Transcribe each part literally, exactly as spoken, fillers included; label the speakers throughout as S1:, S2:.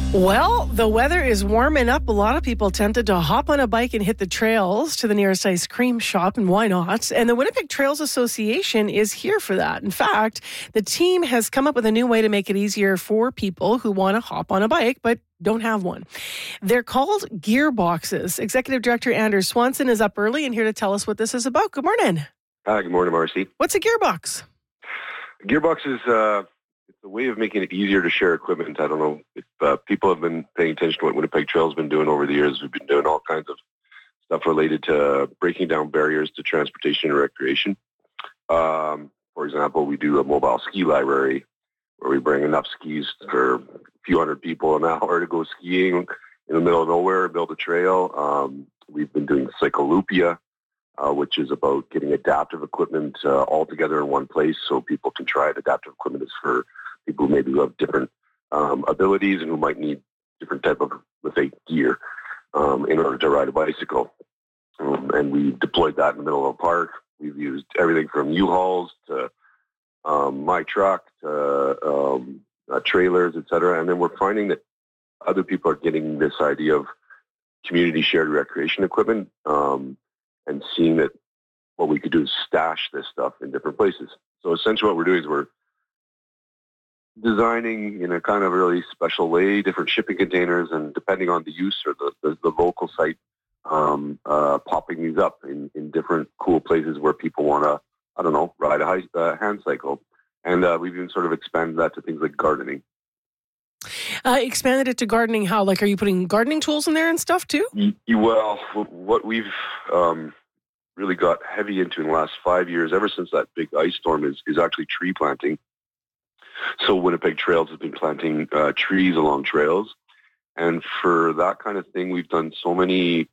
S1: Well, the weather is warming up. A lot of people tempted to hop on a bike and hit the trails to the nearest ice cream shop, and why not? And the Winnipeg Trails Association is here for that. In fact, the team has come up with a new way to make it easier for people who want to hop on a bike but don't have one. They're called gearboxes. Executive Director Anders Swanson is up early and here to tell us what this is about. Good morning.
S2: Hi, good morning, Marcy.
S1: What's a gearbox?
S2: A gearbox is uh, it's a way of making it easier to share equipment. I don't know if uh, people have been paying attention to what Winnipeg Trail's been doing over the years. We've been doing all kinds of stuff related to breaking down barriers to transportation and recreation. Um, for example, we do a mobile ski library where we bring enough skis for a few hundred people an hour to go skiing in the middle of nowhere, build a trail. Um, we've been doing Cycloopia, uh, which is about getting adaptive equipment uh, all together in one place so people can try it. Adaptive equipment is for people who maybe have different um, abilities and who might need different type of, let's say, gear um, in order to ride a bicycle. Um, and we deployed that in the middle of a park. We've used everything from U-Hauls to um, my truck to um, uh, trailers, et cetera. And then we're finding that other people are getting this idea of community shared recreation equipment um, and seeing that what we could do is stash this stuff in different places. So essentially what we're doing is we're designing in a kind of really special way different shipping containers, and depending on the use or the, the, the local site, um, uh, popping these up in, in different cool places where people want to, I don't know, ride a high, uh, hand cycle. And uh, we've even sort of expanded that to things like gardening.
S1: Uh, expanded it to gardening how? Like, are you putting gardening tools in there and stuff too?
S2: You, well, what we've um, really got heavy into in the last five years, ever since that big ice storm, is, is actually tree planting. So Winnipeg Trails has been planting uh, trees along trails. And for that kind of thing, we've done so many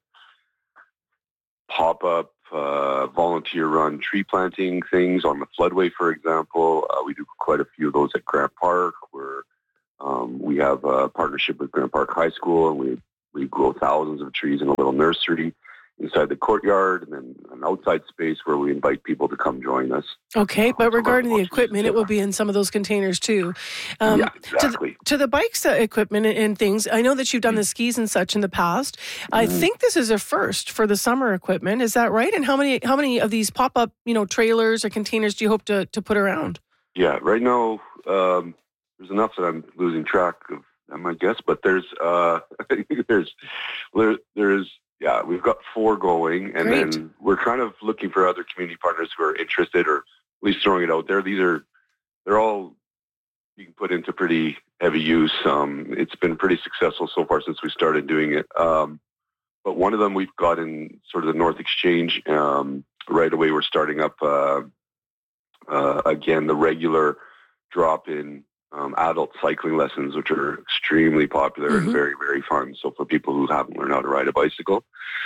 S2: pop-up, uh, volunteer-run tree planting things on the floodway, for example. Uh, we do quite a few of those at Grant Park, where um, we have a partnership with Grant Park High School, and we, we grow thousands of trees in a little nursery inside the courtyard, and then an outside space where we invite people to come join us.
S1: Okay, but regarding the equipment, it will be in some of those containers too. Um,
S2: yeah, exactly.
S1: To the, to the bikes uh, equipment and, and things, I know that you've done the skis and such in the past. I mm. think this is a first for the summer equipment. Is that right? And how many how many of these pop-up, you know, trailers or containers do you hope to, to put around?
S2: Yeah, right now um, there's enough that I'm losing track of, I guess, but there's uh, there's there, there's Yeah, we've got four going, and
S1: Great.
S2: Then we're kind of looking for other community partners who are interested, or at least throwing it out there. These are, they're all, you can put into pretty heavy use. Um, it's been pretty successful so far since we started doing it. Um, but one of them we've got in sort of the North Exchange. Um, right away, we're starting up, uh, uh, again, the regular drop-in Um, adult cycling lessons, which are extremely popular mm-hmm. and very, very fun. So for people who haven't learned how to ride a bicycle,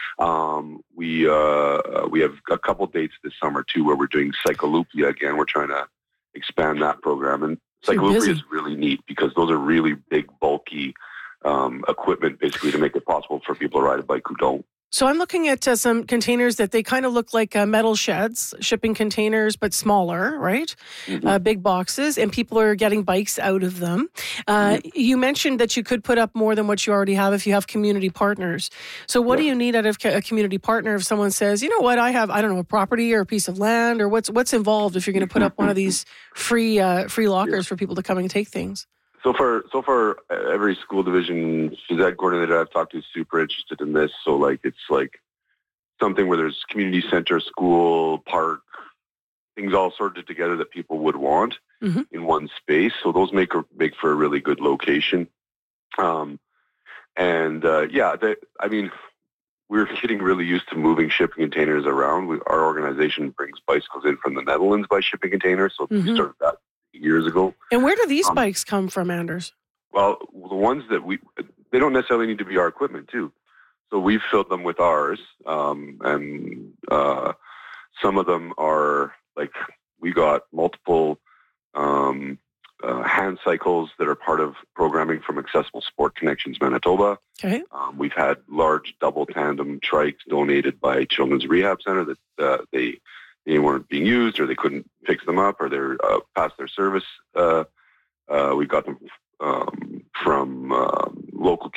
S2: um, we uh, we have a couple dates this summer too, where we're doing Cycloopia again. We're trying to expand that program, and Cycloopia is really neat because those are really big, bulky um, equipment, basically to make it possible for people to ride a bike who don't.
S1: So I'm looking at uh, some containers that they kind of look like uh, metal sheds, shipping containers, but smaller, right? Mm-hmm. Uh, big boxes, and people are getting bikes out of them. Uh, mm-hmm. You mentioned that you could put up more than what you already have if you have community partners. So what yeah. do you need out of a community partner if someone says, you know what, I have, I don't know, a property or a piece of land, or what's what's involved if you're going to put up one of these free uh, free lockers yeah. for people to come and take things?
S2: So far, so far, every school division phys ed coordinator I've talked to is super interested in this. So, like, it's like something where there's community center, school, park, things all sorted together that people would want mm-hmm. in one space. So those make a, make for a really good location. Um, and uh, yeah, they, I mean, we're getting really used to moving shipping containers around. We, our organization brings bicycles in from the Netherlands by shipping containers, so mm-hmm. we started that years ago.
S1: And where do these um, bikes come from, Anders?
S2: Well, the ones that we, they don't necessarily need to be our equipment too. So we've filled them with ours. Um, and uh, some of them are like, we got multiple um, uh, hand cycles that are part of programming from Accessible Sport Connections Manitoba.
S1: Okay.
S2: Um, we've had large double tandem trikes donated by Children's Rehab Center that uh, they they weren't being used, or they couldn't fix them up, or they're uh, past their service. Uh, uh, we got them um, from um,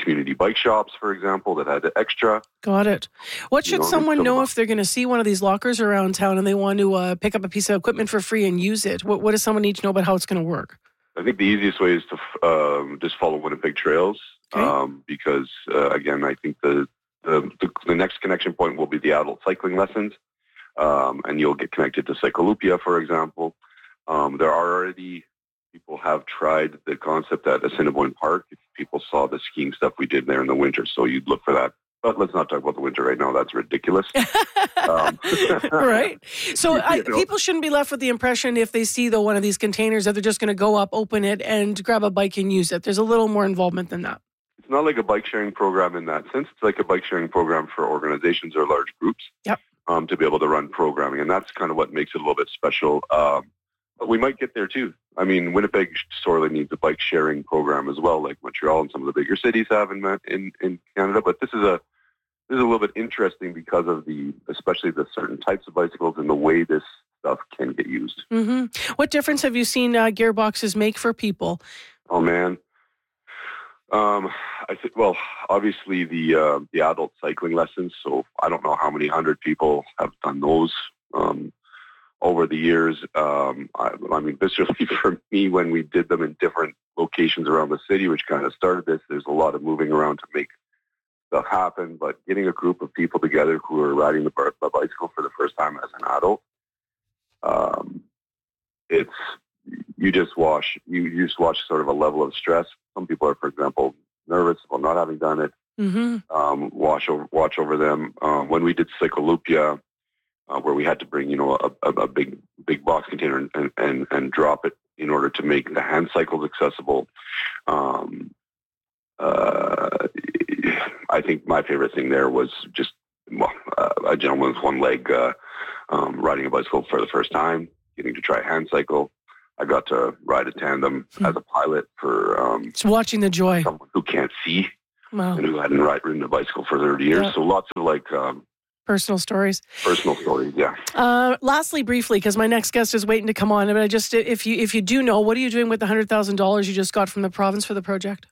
S2: community bike shops, for example, that had extra.
S1: Got it. What should
S2: You know,
S1: someone
S2: some-
S1: know if they're going to see one of these lockers around town and they want to uh, pick up a piece of equipment for free and use it? What, what does someone need to know about how it's going to work?
S2: I think the easiest way is to um, just follow Winnipeg Trails,
S1: Okay.
S2: um, because, uh, again, I think the, the, the, the next connection point will be the adult cycling lessons, um, and you'll get connected to Cyclopia, for example. Um, there are already people have tried the concept at Assiniboine Park. People saw the skiing stuff we did there in the winter, so you'd look for that. But let's not talk about the winter right now. That's ridiculous. um,
S1: Right. So I,
S2: You know.
S1: people shouldn't be left with the impression if they see, though, one of these containers that they're just going to go up, open it, and grab a bike and use it. There's a little more involvement than that.
S2: It's not like a bike sharing program in that sense. It's like a bike sharing program for organizations or large groups.
S1: Yep.
S2: Um, to be able to run programming, and that's kind of what makes it a little bit special. Um, but we might get there too. I mean, Winnipeg sorely needs a bike sharing program as well, like Montreal and some of the bigger cities have in in, in Canada. But this is a this is a little bit interesting because of the, especially the certain types of bicycles and the way this stuff can get used.
S1: Mm-hmm. What difference have you seen uh, gearboxes make for people?
S2: Oh man. Um, I think, well, obviously the, uh, the adult cycling lessons. So I don't know how many hundred people have done those, um, over the years. Um, I, I mean, viscerally for me, when we did them in different locations around the city, which kind of started this, there's a lot of moving around to make stuff happen, but getting a group of people together who are riding the, bar- the bicycle for the first time as an adult, um, it's, you just wash, you, you just watch sort of a level of stress. Some people are, for example, nervous about not having done it.
S1: Mm-hmm.
S2: Um, watch over, watch over them. Um, when we did Cyclopia, uh, where we had to bring, you know, a, a, a big, big box container and, and, and, and drop it in order to make the hand cycles accessible. Um, uh, I think my favorite thing there was just well, uh, a gentleman with one leg uh, um, riding a bicycle for the first time, getting to try a hand cycle. I got to ride a tandem
S1: Hmm.
S2: as a pilot for um,
S1: It's watching the joy.
S2: someone who can't see
S1: Wow.
S2: and who hadn't ride, ridden a bicycle for thirty years.
S1: Yeah.
S2: So lots of like um,
S1: Personal stories.
S2: personal stories. Yeah.
S1: Uh, lastly, briefly, because my next guest is waiting to come on, but I just, if you if you do know, what are you doing with the one hundred thousand dollars you just got from the province for the project?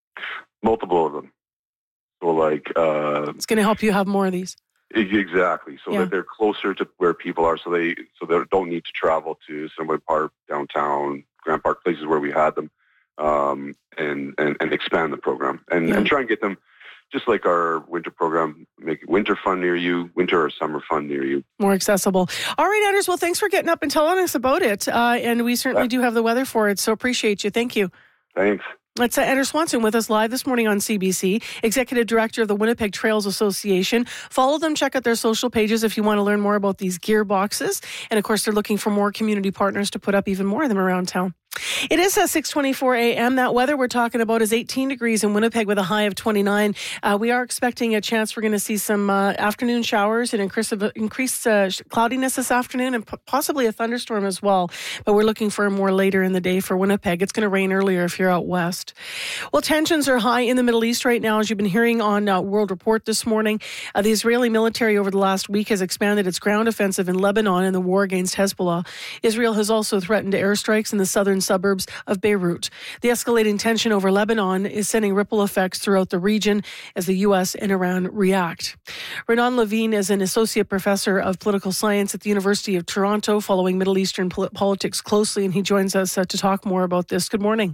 S2: Multiple of them. So like, uh,
S1: It's going to help you have more of these.
S2: exactly. So
S1: Yeah.
S2: that they're closer to where people are. So they, so they don't need to travel to Assiniboine Park, downtown, Grand Park, places where we had them, um, and, and, and expand the program and,
S1: Yeah.
S2: and try and get them just like our winter program, make winter fun near you, winter or summer fun near you.
S1: More accessible. All right, Anders. Well, thanks for getting up and telling us about it. Uh, and we certainly do have the weather for it. So appreciate you. Thank you.
S2: Thanks.
S1: It's uh, Anders Swanson with us live this morning on C B C, Executive Director of the Winnipeg Trails Association. Follow them, check out their social pages if you want to learn more about these gearboxes. And of course, they're looking for more community partners to put up even more of them around town. It is uh, six twenty-four a.m. That weather we're talking about is eighteen degrees in Winnipeg with a high of twenty-nine. Uh, we are expecting a chance we're going to see some uh, afternoon showers and increase, increased uh, cloudiness this afternoon and p- possibly a thunderstorm as well. But we're looking for more later in the day for Winnipeg. It's going to rain earlier if you're out west. Well, tensions are high in the Middle East right now, as you've been hearing on uh, World Report this morning. Uh, the Israeli military over the last week has expanded its ground offensive in Lebanon in the war against Hezbollah. Israel has also threatened airstrikes in the southern suburbs of Beirut. The escalating tension over Lebanon is sending ripple effects throughout the region as the U S and Iran react. Renan Levine is an associate professor of political science at the University of Toronto, following Middle Eastern pol- politics closely, and he joins us uh, to talk more about this. Good morning.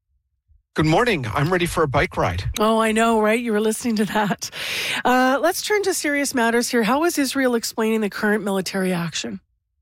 S3: Good morning. I'm ready for a bike ride.
S1: Oh, I know, right? You were listening to that. Uh, let's turn to serious matters here. How is Israel explaining the current military action?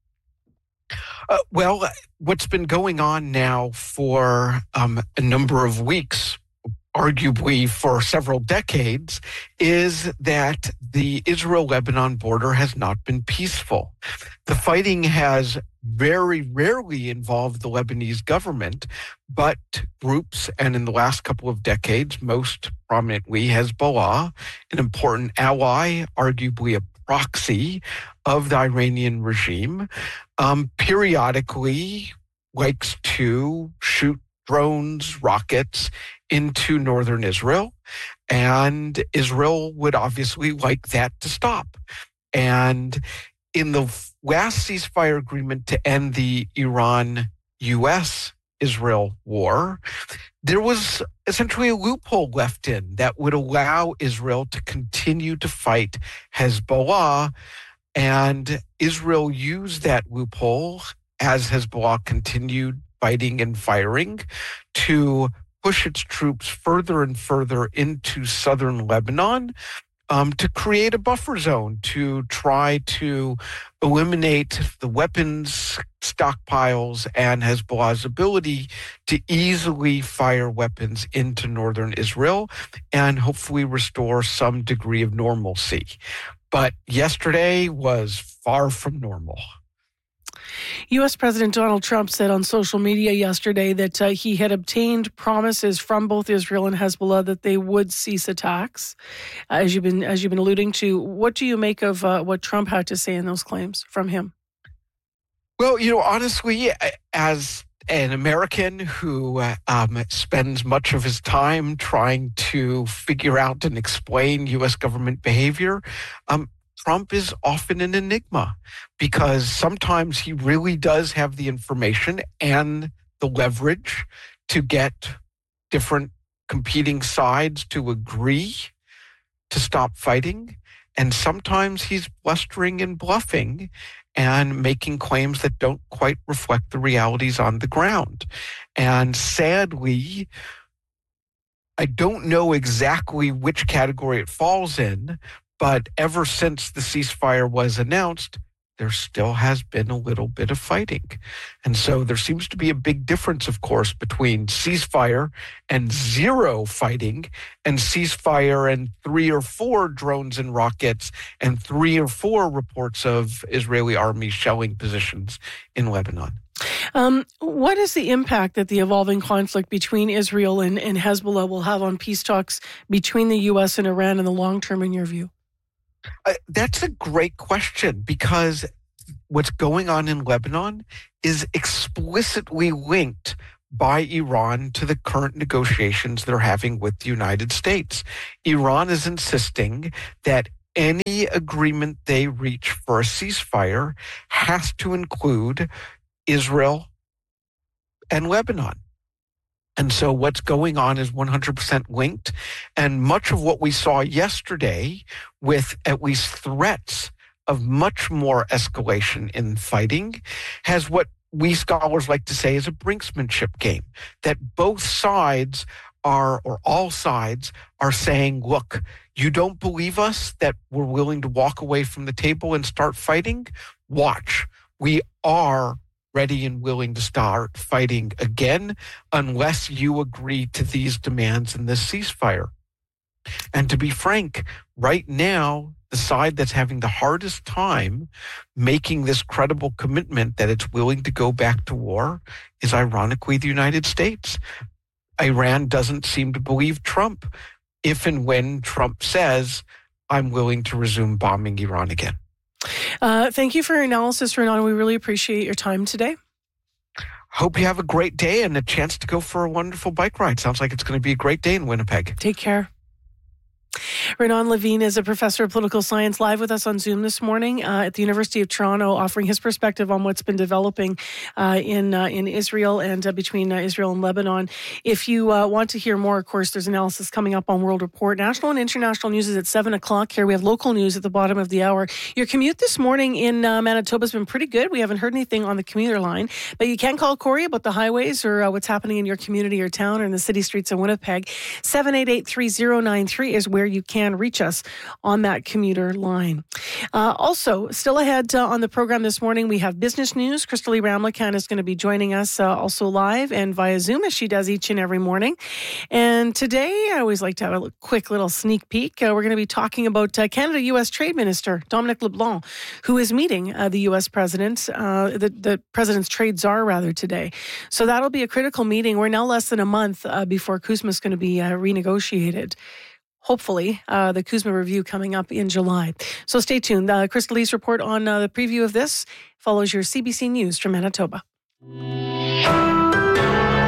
S3: Uh, well, what's been going on now for um, a number of weeks, arguably for several decades, is that the Israel-Lebanon border has not been peaceful. The fighting has very rarely involved the Lebanese government, but groups, and in the last couple of decades, most prominently Hezbollah, an important ally, arguably a proxy of the Iranian regime, um, periodically likes to shoot drones, rockets into northern Israel. And Israel would obviously like that to stop. And in the last ceasefire agreement to end the Iran U S Israel war, there was essentially a loophole left in that would allow Israel to continue to fight Hezbollah. And Israel used that loophole as Hezbollah continued fighting and firing to push its troops further and further into southern Lebanon, um, to create a buffer zone, to try to eliminate the weapons stockpiles and Hezbollah's ability to easily fire weapons into northern Israel and hopefully restore some degree of normalcy. But yesterday was far from normal.
S1: U S. President Donald Trump said on social media yesterday that uh, he had obtained promises from both Israel and Hezbollah that they would cease attacks. Uh, as you've been as you've been alluding to, what do you make of uh, what Trump had to say in those claims from him?
S3: Well, you know, honestly, as an American who uh, um, spends much of his time trying to figure out and explain U S government behavior, um, Trump is often an enigma because sometimes he really does have the information and the leverage to get different competing sides to agree to stop fighting. And sometimes he's blustering and bluffing and making claims that don't quite reflect the realities on the ground. And sadly, I don't know exactly which category it falls in, but ever since the ceasefire was announced, there still has been a little bit of fighting. And so there seems to be a big difference, of course, between ceasefire and zero fighting and ceasefire and three or four drones and rockets and three or four reports of Israeli army shelling positions in Lebanon.
S1: Um, what is the impact that the evolving conflict between Israel and, and Hezbollah will have on peace talks between the U S and Iran in the long term, in your view?
S3: Uh, that's a great question because what's going on in Lebanon is explicitly linked by Iran to the current negotiations they're having with the United States. Iran is insisting that any agreement they reach for a ceasefire has to include Israel and Lebanon. And so what's going on is one hundred percent linked. And much of what we saw yesterday with at least threats of much more escalation in fighting has what we scholars like to say is a brinksmanship game, that both sides are, or all sides are saying, look, you don't believe us that we're willing to walk away from the table and start fighting? Watch. We are ready and willing to start fighting again unless you agree to these demands in this ceasefire. And to be frank, right now, the side that's having the hardest time making this credible commitment that it's willing to go back to war is ironically the United States. Iran doesn't seem to believe Trump if and when Trump says, I'm willing to resume bombing Iran again.
S1: Uh, thank you for your analysis, Renan. We really appreciate your time today.
S3: Hope you have a great day and a chance to go for a wonderful bike ride. Sounds like it's going to be a great day in Winnipeg.
S1: Take care. Renan Levine is a professor of political science live with us on Zoom this morning uh, at the University of Toronto, offering his perspective on what's been developing uh, in uh, in Israel and uh, between uh, Israel and Lebanon. If you uh, want to hear more, of course, there's analysis coming up on World Report. National and international news is at seven o'clock here. We have local news at the bottom of the hour. Your commute this morning in uh, Manitoba has been pretty good. We haven't heard anything on the commuter line, but you can call Corey about the highways or uh, what's happening in your community or town or in the city streets of Winnipeg. seven eight eight, three zero nine three is where you can reach us on that commuter line. Uh, also, still ahead uh, on the program this morning, we have business news. Crystal Lee Ramlakan is going to be joining us uh, also live and via Zoom, as she does each and every morning. And today, I always like to have a quick little sneak peek. Uh, we're going to be talking about uh, Canada-U S Trade Minister Dominic LeBlanc, who is meeting uh, the U S President, uh, the, the President's trade czar, rather, today. So that'll be a critical meeting. We're now less than a month uh, before CUSMA is going to be uh, renegotiated. Hopefully, uh, the CUSMA review coming up in July. So stay tuned. Uh, Crystal Lee's report on uh, the preview of this follows your C B C News from Manitoba.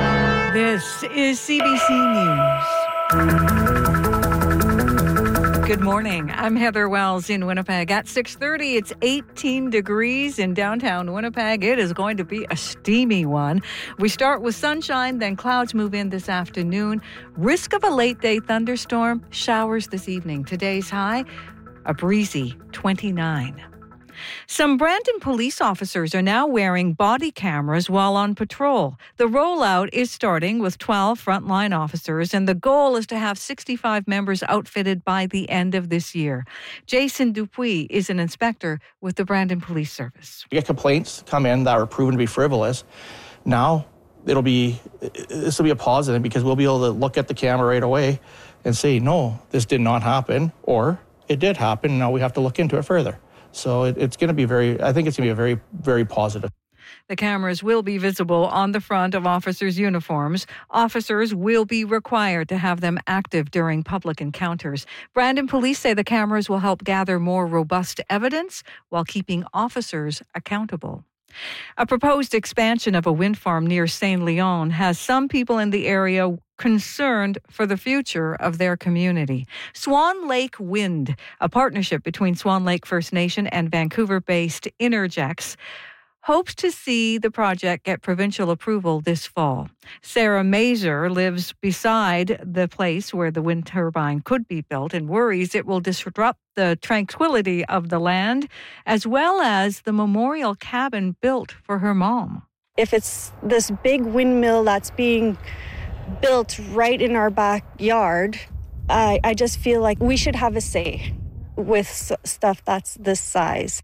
S4: This is C B C News. Good Good morning. I'm Heather Wells in Winnipeg. At six thirty, it's eighteen degrees in downtown Winnipeg. It is going to be a steamy one. We start with sunshine, then clouds move in this afternoon. Risk of a late-day thunderstorm, showers this evening. Today's high, a breezy twenty-nine. Some Brandon police officers are now wearing body cameras while on patrol. The rollout is starting with twelve frontline officers, and the goal is to have sixty-five members outfitted by the end of this year. Jason Dupuis is an inspector with the Brandon Police Service.
S5: We get complaints come in that are proven to be frivolous. Now, it'll be this will be a positive because we'll be able to look at the camera right away and say, no, this did not happen, or it did happen. Now we have to look into it further. So it, it's going to be very, I think it's going to be a very, very positive.
S4: The cameras will be visible on the front of officers' uniforms. Officers will be required to have them active during public encounters. Brandon police say the cameras will help gather more robust evidence while keeping officers accountable. A proposed expansion of a wind farm near Saint Leon has some people in the area concerned for the future of their community. Swan Lake Wind, a partnership between Swan Lake First Nation and Vancouver-based Innergex, hopes to see the project get provincial approval this fall. Sarah Mazer lives beside the place where the wind turbine could be built and worries it will disrupt the tranquility of the land, as well as the memorial cabin built for her mom.
S6: If it's this big windmill that's being built right in our backyard, I, I just feel like we should have a say with stuff that's this size.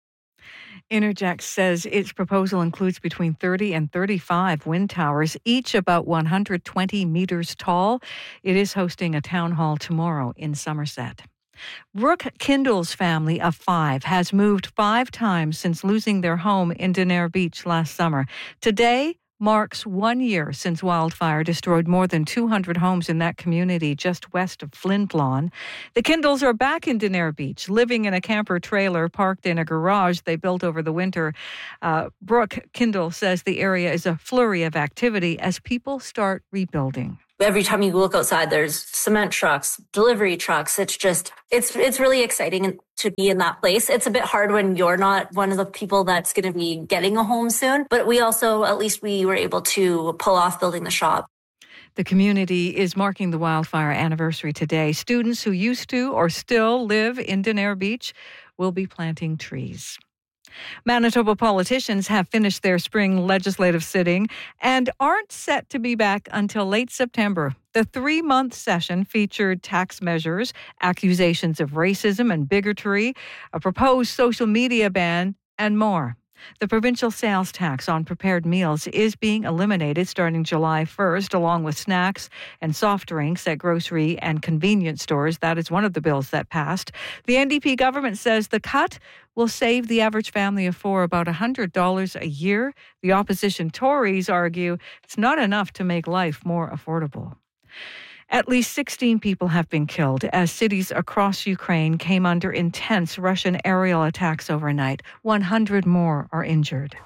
S4: Innergex says its proposal includes between thirty and thirty-five wind towers, each about one hundred twenty meters tall. It is hosting a town hall tomorrow in Somerset. Brooke Kindle's family of five has moved five times since losing their home in Denair Beach last summer. Today marks one year since wildfire destroyed more than two hundred homes in that community just west of Flin Flon. The Kindles are back in Denair Beach, living in a camper trailer parked in a garage they built over the winter. Uh, Brooke Kindle says the area is a flurry of activity as people start rebuilding.
S7: Every time you look outside, there's cement trucks, delivery trucks. It's just, it's it's really exciting to be in that place. It's a bit hard when you're not one of the people that's going to be getting a home soon. But we also, at least we were able to pull off building the shop.
S4: The community is marking the wildfire anniversary today. Students who used to or still live in Denair Beach will be planting trees. Manitoba politicians have finished their spring legislative sitting and aren't set to be back until late September. The three-month session featured tax measures, accusations of racism and bigotry, a proposed social media ban, and more. The provincial sales tax on prepared meals is being eliminated starting July first, along with snacks and soft drinks at grocery and convenience stores. That is one of the bills that passed. The N D P government says the cut will save the average family of four about one hundred dollars a year. The opposition Tories argue it's not enough to make life more affordable. At least sixteen people have been killed as cities across Ukraine came under intense Russian aerial attacks overnight. one hundred more are injured.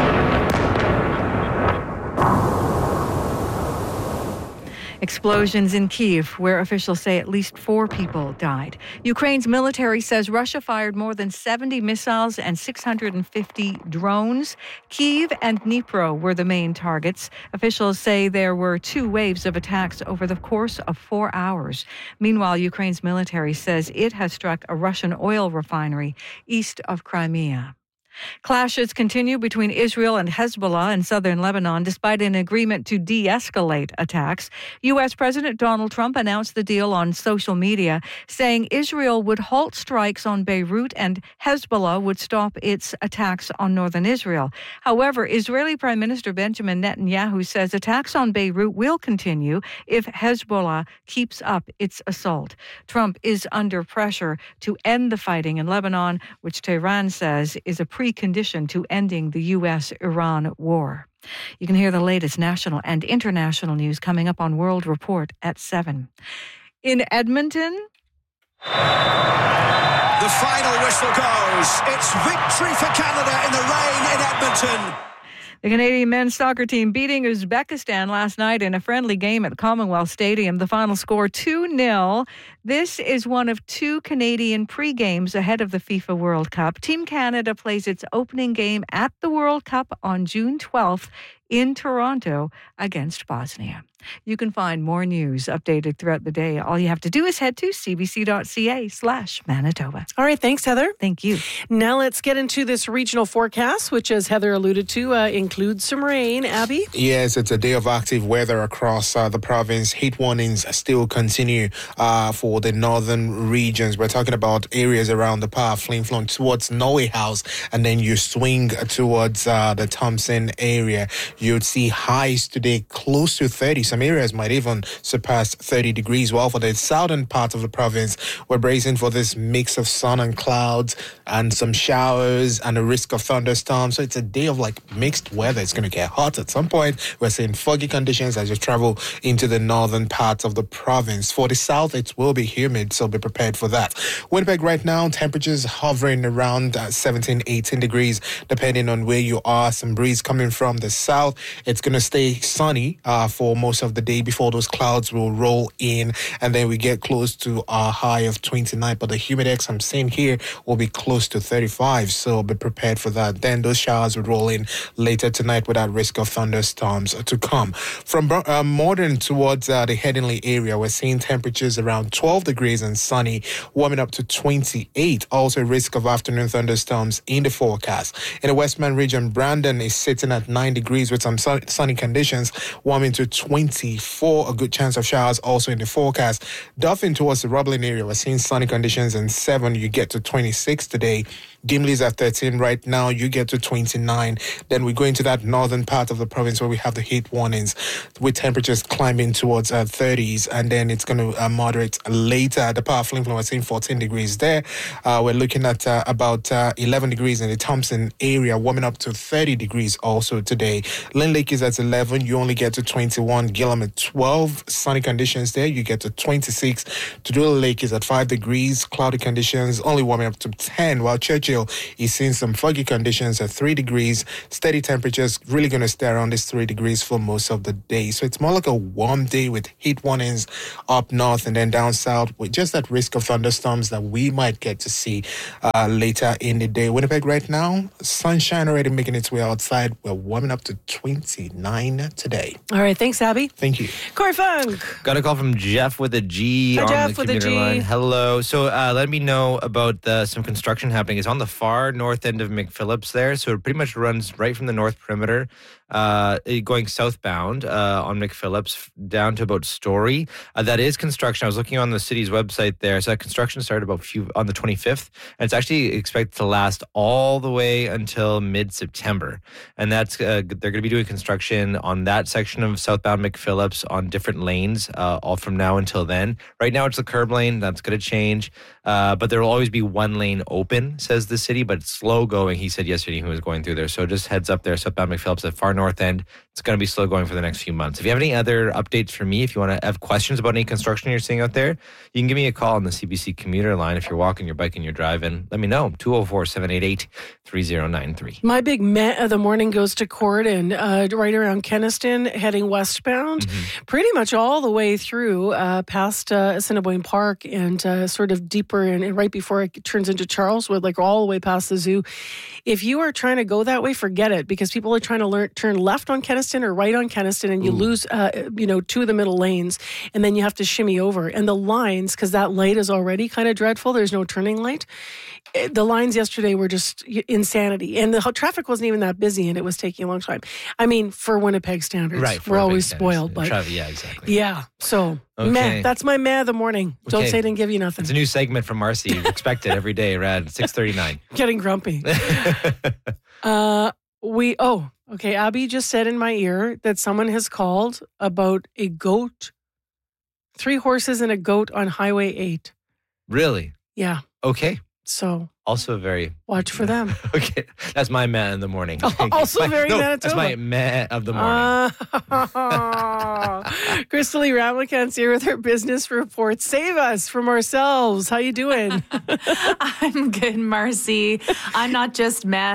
S4: Explosions in Kyiv, where officials say at least four people died. Ukraine's military says Russia fired more than seventy missiles and six hundred fifty drones. Kyiv and Dnipro were the main targets. Officials say there were two waves of attacks over the course of four hours. Meanwhile, Ukraine's military says it has struck a Russian oil refinery east of Crimea. Clashes continue between Israel and Hezbollah in southern Lebanon despite an agreement to de-escalate attacks. U S. President Donald Trump announced the deal on social media, saying Israel would halt strikes on Beirut and Hezbollah would stop its attacks on northern Israel. However, Israeli Prime Minister Benjamin Netanyahu says attacks on Beirut will continue if Hezbollah keeps up its assault. Trump is under pressure to end the fighting in Lebanon, which Tehran says is a precondition to ending the U S Iran war. You can hear the latest national and international news coming up on World Report at seven. In Edmonton,
S8: the final whistle goes. It's victory for Canada in the rain in Edmonton.
S4: The Canadian men's soccer team beating Uzbekistan last night in a friendly game at the Commonwealth Stadium. The final score two nil. This is one of two Canadian pre-games ahead of the FIFA World Cup. Team Canada plays its opening game at the World Cup on June twelfth in Toronto against Bosnia. You can find more news updated throughout the day. All you have to do is head to cbc.ca slash Manitoba.
S1: All right. Thanks, Heather.
S4: Thank you.
S1: Now let's get into this regional forecast, which, as Heather alluded to, uh, includes some rain. Abby?
S8: Yes, it's a day of active weather across uh, the province. Heat warnings still continue uh, for the northern regions. We're talking about areas around the Park, Flin Flon towards Norway House, and then you swing towards uh, the Thompson area. You'd see highs today close to thirty. Some areas might even surpass thirty degrees. While for the southern part of the province, we're bracing for this mix of sun and clouds and some showers and a risk of thunderstorms. So it's a day of like mixed weather. It's going to get hot at some point. We're seeing foggy conditions as you travel into the northern parts of the province. For the south, it will be humid, so be prepared for that. Winnipeg right now, temperatures hovering around uh, seventeen, eighteen degrees, depending on where you are. Some breeze coming from the south. It's going to stay sunny uh, for most of the day before those clouds will roll in, and then we get close to our high of twenty-nine. But the humidex I'm seeing here will be close to thirty-five, so be prepared for that. Then those showers will roll in later tonight without risk of thunderstorms to come. From uh, Morden towards uh, the Headingley area, we're seeing temperatures around twelve degrees and sunny, warming up to twenty-eight. Also risk of afternoon thunderstorms in the forecast. In the Westman region, Brandon is sitting at nine degrees with some sun- sunny conditions, warming to twenty-four. A good chance of showers also in the forecast. Dauphin towards the Roblin area, we're seeing sunny conditions and seven. You get to twenty-six today. Gimli's at thirteen right now. You get to twenty-nine. Then we go into that northern part of the province where we have the heat warnings with temperatures climbing towards uh, thirties, and then it's going to uh, moderate later. The Power Flin Flon, we're seeing fourteen degrees there. Uh, we're looking at uh, about uh, eleven degrees in the Thompson area, warming up to thirty degrees also today. Lynn Lake is at eleven. You only get to twenty-one. Gillam at twelve. Sunny conditions there. You get to twenty-six. Tudula Lake is at five degrees. Cloudy conditions, only warming up to ten, while Churchill is seeing some foggy conditions at three degrees. Steady temperatures really going to stay around this three degrees for most of the day. So it's more like a warm day with heat warnings up north and then down south with just that risk of thunderstorms that we might get to see uh, later in the day. Winnipeg right now, sunshine already making its way outside. We're warming up to twenty-nine today.
S1: All right. Thanks, Abby.
S8: Thank you.
S1: Corey Funk.
S9: Got a call from Jeff with a G
S1: Hi,
S9: on
S1: Jeff
S9: the
S1: with a
S9: commuter
S1: G.
S9: line. Hello. So uh, let me know about the, some construction happening. It's on the far north end of McPhillips there. So it pretty much runs right from the north perimeter, uh, going southbound uh, on McPhillips down to about Story. Uh, that is construction. I was looking on the city's website there. So that construction started about few, on the twenty-fifth. And it's actually expected to last all the way until mid-September. And that's uh, they're going to be doing construction on that section of southbound McPhillips on different lanes uh, all from now until then. Right now it's the curb lane. That's going to change. Uh, but there will always be one lane open, says the city, but it's slow going. He said yesterday he was going through there. So just heads up there, southbound McPhillips at far north end. It's going to be slow going for the next few months. If you have any other updates for me, if you want to have questions about any construction you're seeing out there, you can give me a call on the C B C commuter line. If you're walking, you're biking, you're driving, let me know. two oh four, seven eight eight, three oh nine three.
S1: My big meh of the morning goes to Court and uh, right around Kenniston, heading westbound, mm-hmm. pretty much all the way through uh, past uh, Assiniboine Park and uh, sort of deeper in, and right before it turns into Charleswood, like all the way past the zoo. If you are trying to go that way, forget it, because people are trying to learn, turn left on Kenniston or right on Kenniston, and you Ooh. lose, uh, you know, two of the middle lanes, and then you have to shimmy over. And the lines, because that light is already kind of dreadful, there's no turning light. The lines yesterday were just insanity, and the traffic wasn't even that busy, and it was taking a long time. I mean, for Winnipeg standards,
S9: right,
S1: we're always spoiled, but
S9: Traffic, yeah, exactly.
S1: Yeah, so
S9: okay.
S1: meh, that's my meh of the morning. Okay. Don't say I didn't give you nothing.
S9: It's a new segment from Marcy. Expect it every day around six thirty-nine.
S1: Getting grumpy. uh, we oh okay. Abby just said in my ear that someone has called about a goat, three horses and a goat on Highway eight.
S9: Really?
S1: Yeah.
S9: Okay.
S1: So
S9: Also very...
S1: watch for them.
S9: Okay, that's my meh in the morning.
S1: Also
S9: my,
S1: very
S9: no,
S1: Manitoba.
S9: That's my meh of the morning.
S1: Uh, Crystal Lee Ramlickan's here with her business report. Save us from ourselves. How you doing?
S10: I'm good, Marcy. I'm not just meh.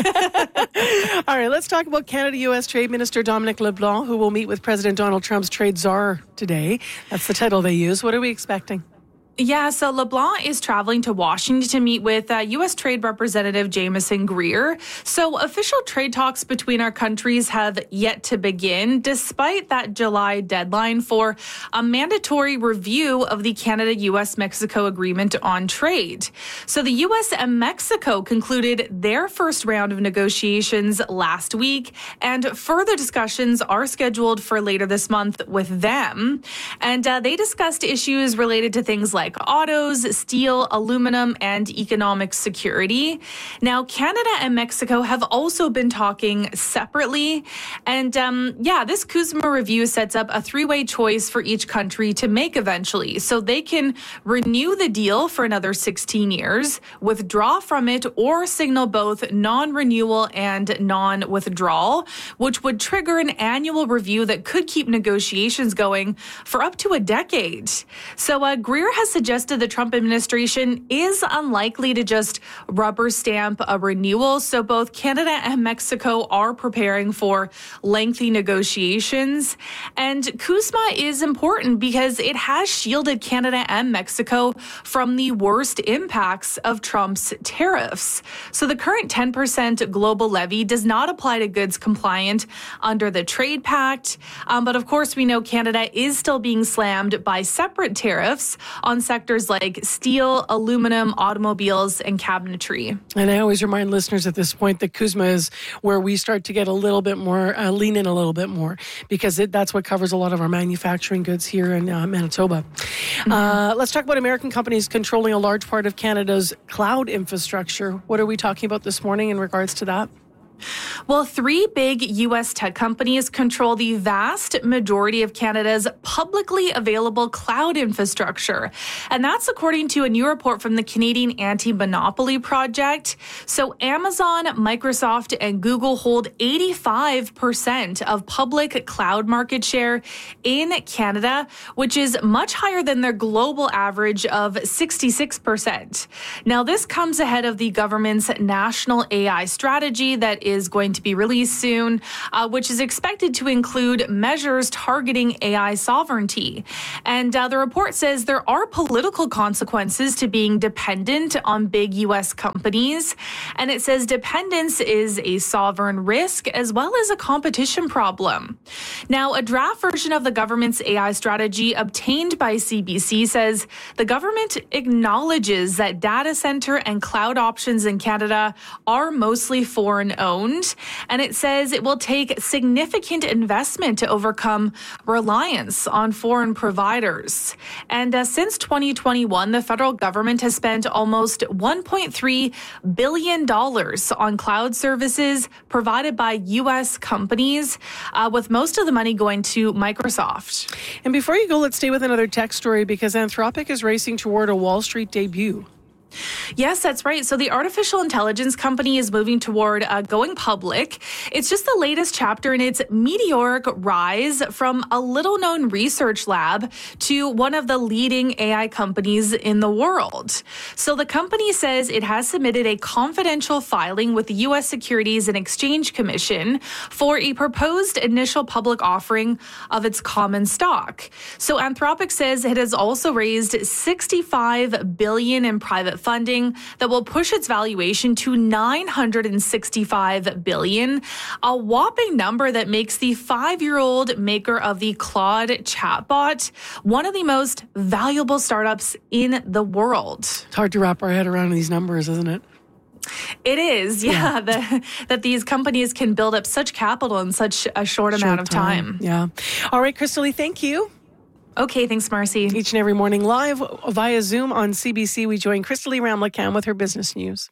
S1: All right, let's talk about Canada-U S Trade Minister Dominic LeBlanc, who will meet with President Donald Trump's trade czar today. That's the title they use. What are we expecting?
S10: Yeah, so LeBlanc is traveling to Washington to meet with uh, U S Trade Representative Jameson Greer. So official trade talks between our countries have yet to begin, despite that July deadline for a mandatory review of the Canada-U S Mexico Agreement on Trade. So the U S and Mexico concluded their first round of negotiations last week, and further discussions are scheduled for later this month with them. And uh, they discussed issues related to things like like autos, steel, aluminum, and economic security. Now, Canada and Mexico have also been talking separately. And um, yeah, this CUSMA review sets up a three-way choice for each country to make eventually. So they can renew the deal for another sixteen years, withdraw from it, or signal both non-renewal and non-withdrawal, which would trigger an annual review that could keep negotiations going for up to a decade. So uh, Greer has suggested the Trump administration is unlikely to just rubber stamp a renewal. So both Canada and Mexico are preparing for lengthy negotiations. And CUSMA is important because it has shielded Canada and Mexico from the worst impacts of Trump's tariffs. So the current ten percent global levy does not apply to goods compliant under the Trade Pact. Um, but of course, we know Canada is still being slammed by separate tariffs on sectors like steel, aluminum, automobiles, and cabinetry.
S1: And I always remind listeners at this point that CUSMA is where we start to get a little bit more, uh, lean in a little bit more, because it, that's what covers a lot of our manufacturing goods here in uh, Manitoba. Mm-hmm. Uh, let's talk about American companies controlling a large part of Canada's cloud infrastructure. What are we talking about this morning in regards to that?
S10: Well, three big U S tech companies control the vast majority of Canada's publicly available cloud infrastructure. And that's according to a new report from the Canadian Anti-Monopoly Project. So Amazon, Microsoft, and Google hold eighty-five percent of public cloud market share in Canada, which is much higher than their global average of sixty-six percent. Now, this comes ahead of the government's national A I strategy that is going to be released soon, uh, which is expected to include measures targeting A I sovereignty. And uh, the report says there are political consequences to being dependent on big U S companies. And it says dependence is a sovereign risk as well as a competition problem. Now, a draft version of the government's A I strategy obtained by C B C says the government acknowledges that data center and cloud options in Canada are mostly foreign owned. And it says it will take significant investment to overcome reliance on foreign providers. And uh, since twenty twenty-one, the federal government has spent almost one point three billion dollars on cloud services provided by U S companies, uh, with most of the money going to Microsoft.
S1: And before you go, let's stay with another tech story because Anthropic is racing toward a Wall Street debut.
S10: Yes, that's right. So the artificial intelligence company is moving toward uh, going public. It's just the latest chapter in its meteoric rise from a little-known research lab to one of the leading A I companies in the world. So the company says it has submitted a confidential filing with the U S Securities and Exchange Commission for a proposed initial public offering of its common stock. So Anthropic says it has also raised sixty-five billion dollars in private funding that will push its valuation to nine hundred sixty-five billion dollars, a whopping number that makes the five-year-old maker of the Claude chatbot one of the most valuable startups in the world.
S1: It's hard to wrap our head around these numbers, isn't it?
S10: It is, yeah, yeah. that, that these companies can build up such capital in such a short, short amount of time.
S1: time. Yeah. All right, Crystal Lee, thank you.
S10: Okay, thanks, Marcy.
S1: Each and every morning live via Zoom on C B C, we join Crystal Lee Ramlickan with her business news.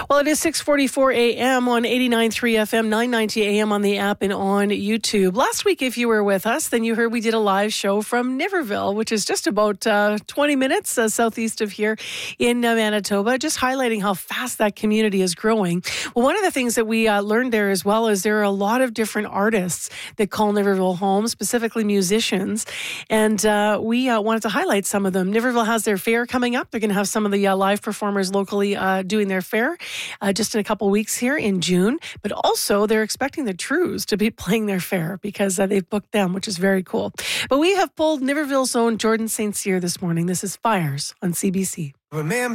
S1: Well, it is six forty-four a.m. on eighty-nine point three F M, nine ninety a.m. on the app and on YouTube. Last week, if you were with us, then you heard we did a live show from Niverville, which is just about uh, twenty minutes uh, southeast of here in uh, Manitoba, just highlighting how fast that community is growing. Well, one of the things that we uh, learned there as well is there are a lot of different artists that call Niverville home, specifically musicians, and uh, we uh, wanted to highlight some of them. Niverville has their fair coming up. They're going to have some of the uh, live performers locally uh, doing their fair uh, just in a couple weeks here in June. But also, they're expecting the Trews to be playing their fair because uh, they've booked them, which is very cool. But we have pulled Niverville's own Jordan Saint Cyr this morning. This is Fires on C B C.
S11: Remember